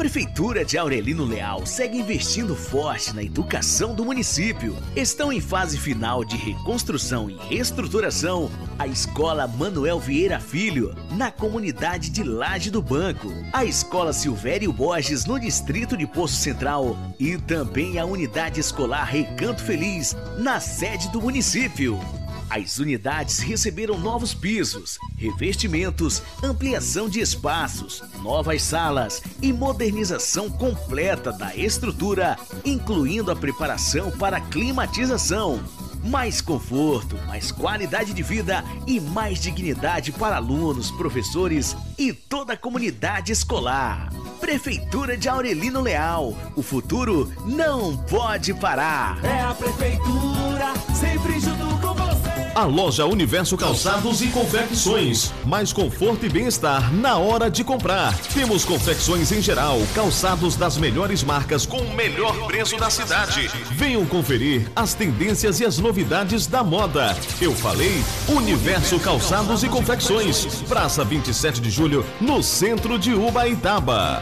Prefeitura de Aurelino Leal segue investindo forte na educação do município. Estão em fase final de reconstrução e reestruturação a Escola Manuel Vieira Filho, na comunidade de Laje do Banco, a Escola Silvério Borges, no distrito de Poço Central, e também a Unidade Escolar Recanto Feliz, na sede do município. As unidades receberam novos pisos, revestimentos, ampliação de espaços, novas salas e modernização completa da estrutura, incluindo a preparação para climatização. Mais conforto, mais qualidade de vida e mais dignidade para alunos, professores e toda a comunidade escolar. Prefeitura de Aurelino Leal, o futuro não pode parar. É a Prefeitura, sempre junto com você. A loja Universo Calçados e Confecções. Mais conforto e bem-estar na hora de comprar. Temos confecções em geral, calçados das melhores marcas com o melhor preço da cidade. Venham conferir as tendências e as novidades da moda. Eu falei Universo Calçados e Confecções. Praça 27 de Julho, no centro de Ubaitaba.